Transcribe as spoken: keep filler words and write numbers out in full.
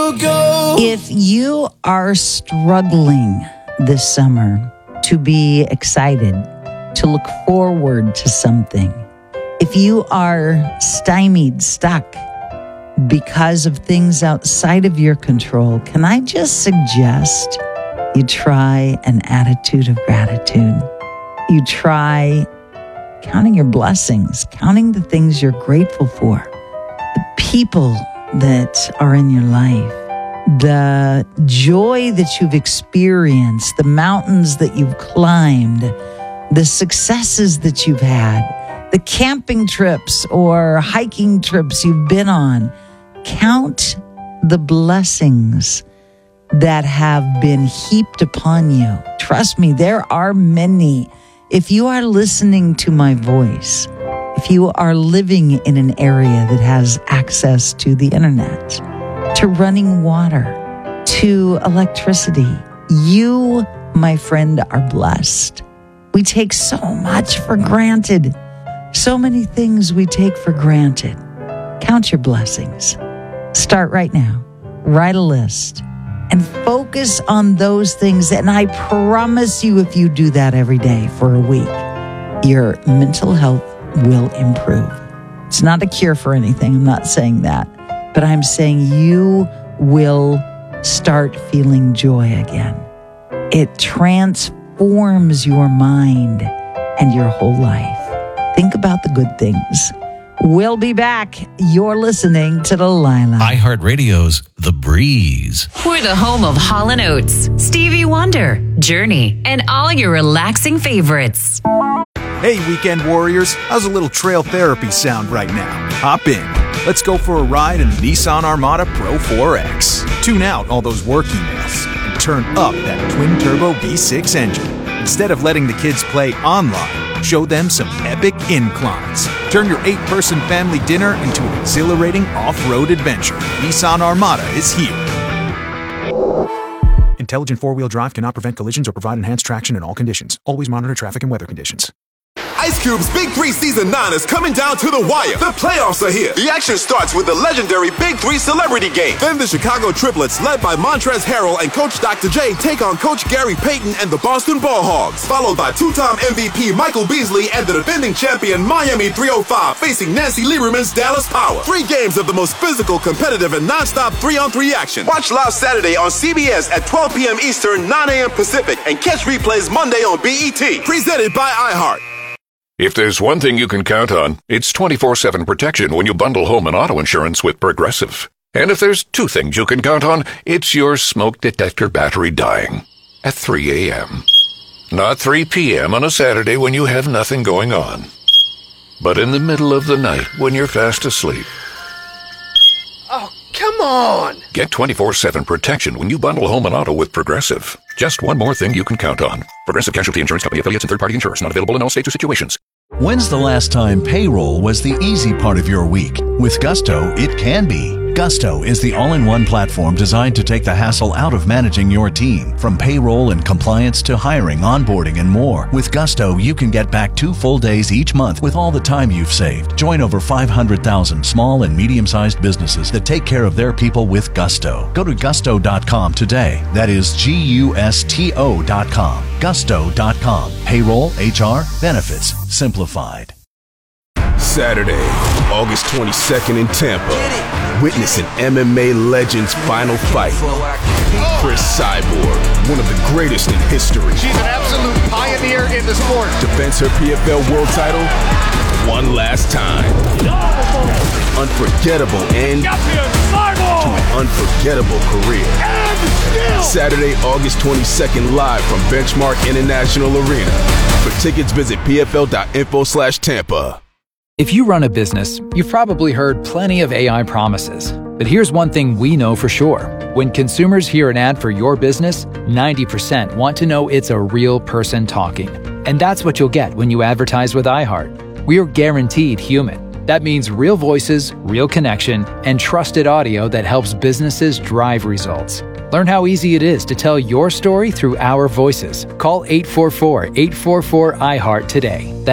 you go. If you are struggling this summer to be excited, to look forward to something, if you are stymied, stuck because of things outside of your control, can I just suggest you try an attitude of gratitude? You try counting your blessings, counting the things you're grateful for, the people that are in your life, the joy that you've experienced, the mountains that you've climbed, the successes that you've had, the camping trips or hiking trips you've been on. Count the blessings that have been heaped upon you. Trust me, there are many. If you are listening to my voice, if you are living in an area that has access to the internet, to running water, to electricity, you, my friend, are blessed. We take so much for granted. So many things we take for granted. Count your blessings. Start right now. Write a list and focus on those things. And I promise you, if you do that every day for a week, your mental health will improve. It's not a cure for anything. I'm not saying that. But I'm saying you will start feeling joy again. It transforms your mind and your whole life. Think about the good things. We'll be back. You're listening to Delilah. iHeartRadio's The Breeze. We're the home of Hall and Oates, Stevie Wonder, Journey, and all your relaxing favorites. Hey, weekend warriors. How's a little trail therapy sound right now? Hop in. Let's go for a ride in the Nissan Armada Pro four X. Tune out all those work emails and turn up that twin-turbo V six engine. Instead of letting the kids play online, show them some epic inclines. Turn your eight-person family dinner into an exhilarating off-road adventure. Nissan Armada is here. Intelligent four-wheel drive cannot prevent collisions or provide enhanced traction in all conditions. Always monitor traffic and weather conditions. Ice Cube's Big Three Season nine is coming down to the wire. The playoffs are here. The action starts with the legendary Big Three Celebrity Game. Then the Chicago Triplets, led by Montrezl Harrell and Coach Doctor J, take on Coach Gary Payton and the Boston Ball Hogs. Followed by two-time M V P Michael Beasley and the defending champion Miami three oh five facing Nancy Lieberman's Dallas Power. Three games of the most physical, competitive, and non-stop three-on-three action. Watch live Saturday on C B S at twelve p.m. Eastern, nine a.m. Pacific, and catch replays Monday on B E T. Presented by iHeart. If there's one thing you can count on, it's twenty-four seven protection when you bundle home and auto insurance with Progressive. And if there's two things you can count on, it's your smoke detector battery dying at three a.m. Not three p.m. on a Saturday when you have nothing going on, but in the middle of the night when you're fast asleep. Oh, come on! Get twenty-four seven protection when you bundle home and auto with Progressive. Just one more thing you can count on. Progressive Casualty Insurance Company, affiliates, and third-party insurers. Not available in all states or situations. When's the last time payroll was the easy part of your week? With Gusto, it can be. Gusto is the all-in-one platform designed to take the hassle out of managing your team. From payroll and compliance to hiring, onboarding, and more. With Gusto, you can get back two full days each month with all the time you've saved. Join over five hundred thousand small and medium-sized businesses that take care of their people with Gusto. Go to gusto dot com today. That is G U S T O dot com. gusto dot com. Payroll, H R, benefits, simplified. Saturday, August twenty-second in Tampa. Witness an M M A legend's final fight. Chris Cyborg, one of the greatest in history. She's an absolute pioneer in the sport. Defends her P F L world title one last time. Unforgettable end to an unforgettable career. Saturday, August twenty-second, live from Benchmark International Arena. For tickets, visit P F L dot info slash Tampa. If you run a business, you've probably heard plenty of A I promises. But here's one thing we know for sure. When consumers hear an ad for your business, ninety percent want to know it's a real person talking. And that's what you'll get when you advertise with iHeart. We are guaranteed human. That means real voices, real connection, and trusted audio that helps businesses drive results. Learn how easy it is to tell your story through our voices. Call eight four four, eight four four, I heart today.